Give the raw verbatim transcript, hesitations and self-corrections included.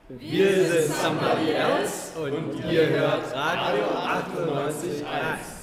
Wir sind Somebody Else und ihr hört Radio achtundneunzig Komma eins.